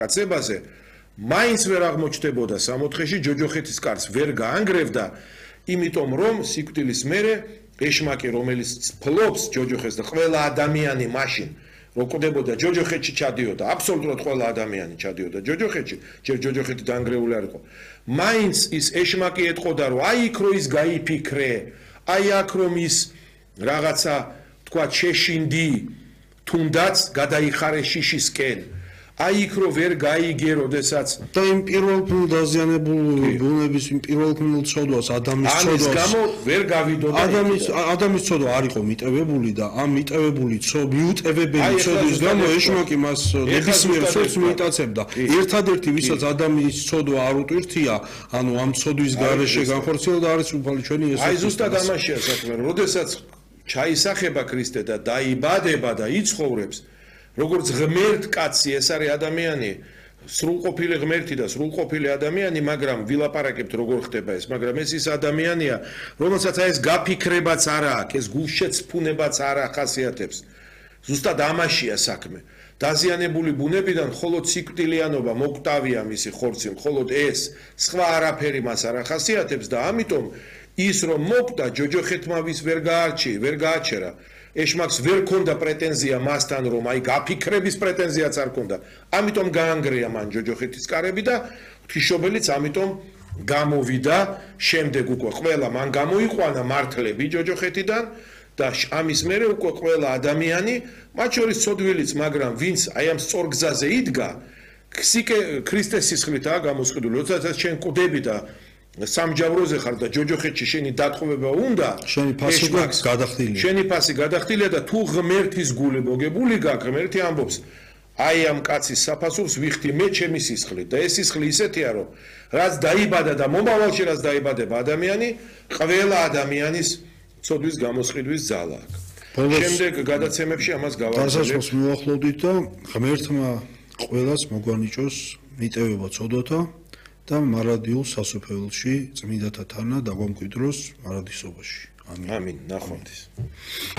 კაცებაზე მაინც ვერ აღმოჩნდებოდა სამოთხეში ჯოჯოხეთის კარს ვერ გაანგრევდა იმიტომ რომ სიკვდილის მერე ეშმაკი რომელიც ფლობს ჯოჯოხეთს და ყველა ადამიანი მაშინ რო კვდებოდა ჯოჯოხეთში ჩადიოდა აბსოლუტურად ყველა ადამიანი ჩადიოდა ჯოჯოხეთში ჯერ ჯოჯოხეთი დაანგრეული არ იყო მაინც ის ეშმაკი ეტყოდა რომ აი იქ რო ის გაიფიქრე აი აქ რომ ის რაღაცა თქვა შეშინდი თუნდაც გადაიხარე შიშისკენ აი იქ რო ვერ გაიგე როდესაც და იმ პირველ დაზიანებულ ბუნების იმ პირველ ცოდვას ადამიანის ცოდვას ამის გამო ვერ გავიდოდა ადამიანის ცოდვა არ იყო მიტევებული და ამ მიტევებული მიუტევებელი ცოდვის გამო ეშმაკი მას ნებისმიერ სულს მიიტაცებდა ერთადერთი ვისაც ადამიანის ცოდვა არ უტვირთია ანუ ამ ცოდვის გარეშე განხორციელდა არის უფალი ჩვენი ეს აი ზუსტად ამაშია საქმე რომ როდესაც ჩაისახება ქრისტე და დაიბადება და იცხოვრებს როგორც ღმერთ კაცი ეს არის ადამიანი სრულყოფილი ღმერთი და სრულყოფილი ადამიანი მაგრამ ვილაპარაკებთ როგორ ხდება ეს მაგრამ ეს ის ადამიანია რომელსაც აი ეს გაფიქრებაც არ აქვს ეს გულშეცფუნებაც არ ახასიათებს ზუსტად ამაშია საქმე დაზიანებული ბუნებიდან მხოლოდ სიკვდილიანობა მოკვდავია მისი ხორცი მხოლოდ ეს სხვა არაფერი მას არ ახასიათებს და ამიტომ ის რომ მოკვდა ჯოჯოხეთმა ვის ვერ გააჩერა ეშმაკს ვერ ქონდა პრეტენზია მასთან რომ აი გაფიქრების პრეტენზიაც არ ქონდა ამიტომ გაანგრია მან ჯოჯოხეთის კარები და ღვთისმშობელიც ამიტომ გამოვიდა შემდეგ უკვე ყველა მან გამოიყვანა მართლები ჯოჯოხეთიდან და ამის მერე უკვე ყველა ადამიანი მათ შორის ცოდვილიც მაგრამ ვინც აი ამ სწორ გზაზე იდგა ქრისტეს სისხლითაა გამოსყიდული როდესაც შენ კვდები და სამჯავროზე ხარ და ჯოჯოხეთში შენი დათხოვება უნდა შენი ფასი გადახდილია და თუ ღმერთის გული მოგებული გაქვს ღმერთი ამბობს აი ამ კაცის საფასურს ვიხდი მე ჩემი სისხლით და ეს სისხლი ისეთია რომ რაც დაიბადა და მომავალში რაც დაიბადება ადამიანი ყველა ადამიანის ცოდვის გამოსყიდვის ძალა აქვს შემდეგ გადაცემებში ამას გავაგზავნებთ დასაწყოს მივახლოვდით და ღმერთმა ყველას მოგვანიჭოს მიტევება ცოდვათა და მარადიულ სასופველში წმინდათა თანა დაგვამკვიდროს მარადისობაში. ამინ. ნახვამდის.